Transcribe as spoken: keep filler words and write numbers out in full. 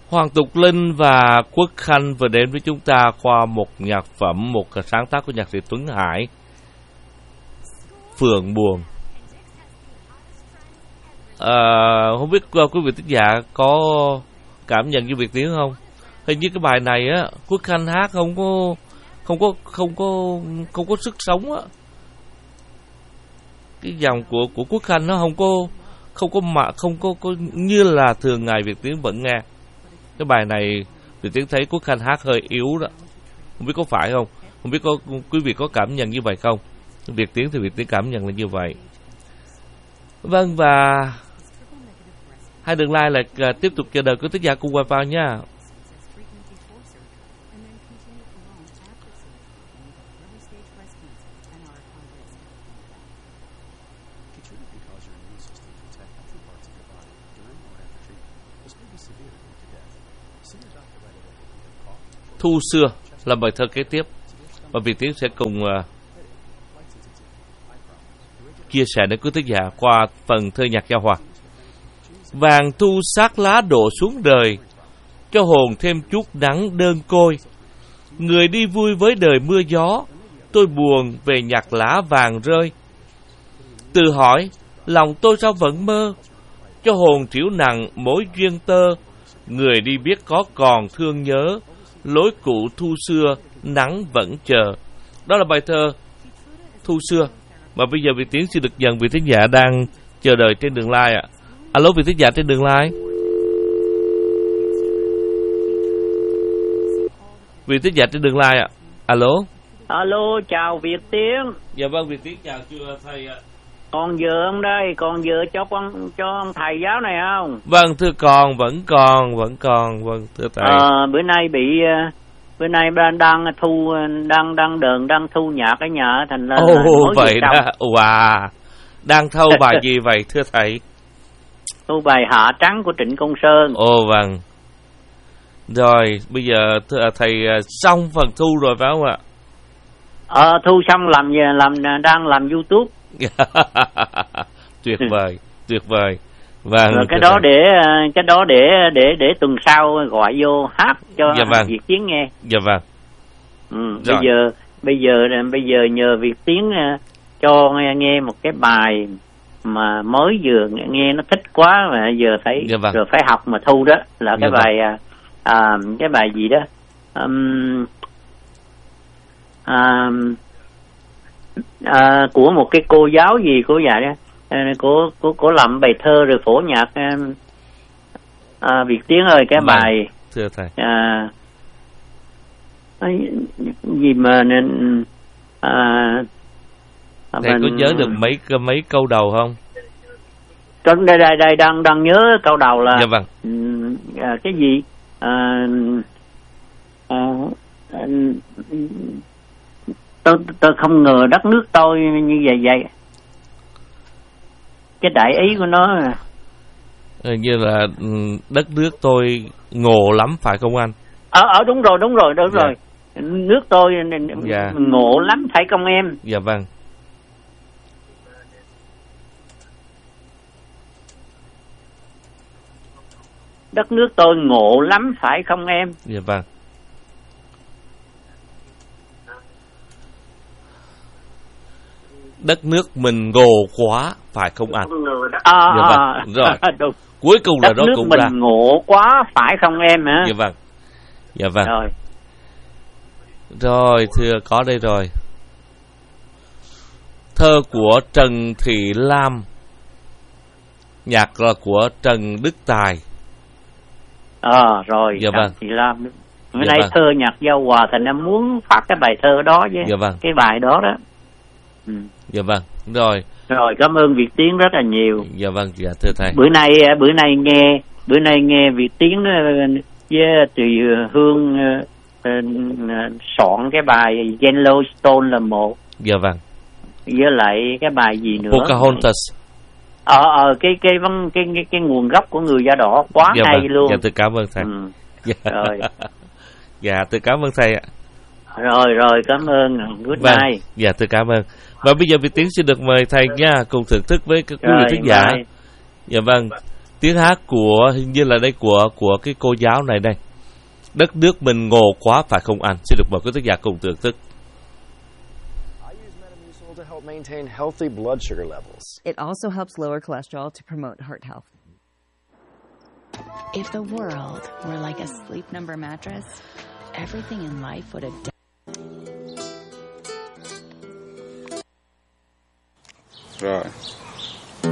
Hoàng Tục Linh và Quốc Khanh vừa đến với chúng ta qua một nhạc phẩm, một sáng tác của nhạc sĩ Tuấn Hải, Phượng Buồn. À, không biết quý vị thính giả có cảm nhận như Việt Tiến không? Hình như cái bài này á, Quốc Khanh hát không có không có không có không có sức sống á. Cái dòng của của Quốc Khanh nó không có không có mà không có, có như là thường ngày Việt Tiến vẫn nghe. Cái bài này Việt Tiến thấy Quốc Khanh hát hơi yếu đó. Không biết có phải không? Không biết có quý vị có cảm nhận như vậy không? Việt Tiến thì Việt Tiến cảm nhận là như vậy. Vâng, và hai đường like là tiếp tục chờ đợi quý thính giả cùng qua vào nha. Thu xưa là bài thơ kế tiếp và Việt Tiến sẽ cùng uh, chia sẻ đến quý thính giả qua phần thơ nhạc giao hòa. Vàng thu sát lá đổ xuống đời, cho hồn thêm chút nắng đơn côi. Người đi vui với đời mưa gió, tôi buồn về nhặt lá vàng rơi. Tự hỏi lòng tôi sao vẫn mơ, cho hồn triểu nặng mối duyên tơ. Người đi biết có còn thương nhớ, lối cũ thu xưa nắng vẫn chờ. Đó là bài thơ Thu xưa. Và bây giờ Việt Tiến xin được nhận vị thính giả đang chờ đợi trên đường line ạ. Alo, vị thính giả trên đường line. Vị thính giả trên đường line ạ. Alo. Alo, chào Việt Tiến. Dạ vâng, Việt Tiến chào chưa thầy ạ. Còn vợ ông đây, còn vợ cho con cho ông thầy giáo này không? Vâng, thưa con, vẫn còn, vẫn còn, vâng thưa thầy. Ờ, bữa nay bị bữa nay đang đang thu đang đang đờn đang thu nhạc ở nhà thành ra Ồ oh, vậy đó. Wow. Đang thâu bài gì vậy thưa thầy? Thu bài Hạ Trắng của Trịnh Công Sơn. Ồ oh, vâng. Rồi, bây giờ thưa thầy xong phần thu rồi phải không ạ? Ờ, thu xong làm làm đang làm YouTube. Tuyệt vời, tuyệt vời. Vâng, rồi cái đó thầy. để cái đó để để để tuần sau gọi vô hát cho dạ vâng. Việt Tiến nghe. Dạ vâng. Ừ, bây giờ bây giờ bây giờ nhờ Việt Tiến cho nghe, nghe một cái bài mà mới vừa nghe nó thích quá mà giờ phải dạ vâng. rồi phải học mà thu đó là cái dạ bài vâng. à, cái bài gì đó um, à, à, của một cái cô giáo gì của dạ đó của của của làm bài thơ rồi phổ nhạc à, Việt Tiến ơi cái vâng. bài thưa thầy à, gì mà nên à, thầy mình... có nhớ được mấy mấy câu đầu không? Trong đây đây đây đang đang nhớ câu đầu là dạ vâng. à, cái gì à, à, à, tôi tôi không ngờ đất nước tôi như vậy vậy. Cái đại ý của nó ừ, như là đất nước tôi ngộ lắm phải không anh? Ở ở đúng rồi đúng rồi đúng dạ. rồi. Nước tôi dạ. ngộ lắm phải không em? Dạ vâng. Đất nước tôi ngộ lắm phải không em? Dạ vâng. Đất nước mình ngộ quá phải không anh? À, dạ vâng. Rồi. À, đúng. Cuối cùng là đó cũng mình ra. ngộ quá phải không em hả? Dạ vâng. Dạ vâng. Rồi. Rồi thưa có đây rồi. Thơ của Trần Thị Lam, nhạc là của Trần Đức Tài. Ờ à, rồi. Dạ Trần vâng. Thị Lam. Bữa dạ nay vâng. thơ nhạc giao hòa thành em muốn phát cái bài thơ đó chứ. Dạ vâng. Cái bài đó đó. Ừ. Dạ vâng. Rồi. Rồi cảm ơn Việt Tiến rất là nhiều. Dạ vâng, dạ thưa thầy. Bữa nay bữa nay nghe bữa nay nghe Việt Tiến với Tùy Hương uh, soạn cái bài Yellowstone là một. Dạ vâng. Với lại cái bài gì nữa? Pocahontas. Ờ ờ cái cái vấn cái, cái cái nguồn gốc của người da đỏ quá dạ hay vâng. luôn. Dạ tôi cảm ơn thầy. Ừ. Dạ. Rồi. Dạ tôi cảm ơn thầy ạ. Rồi rồi cảm ơn. Good vâng. night. Dạ tôi cảm ơn. Và bây giờ Việt Tiến xin được mời thầy nha cùng thưởng thức với các quý vị thính giả. Dạ vâng. Tiếng hát của hình như là đây của của cái cô giáo này đây. Đất nước mình ngộ quá phải không anh? Xin được mời quý thính giả cùng thưởng thức. To help maintain healthy blood sugar levels. It also helps lower cholesterol to promote heart health. If the world were like a sleep number mattress, everything in life would have died. Rồi.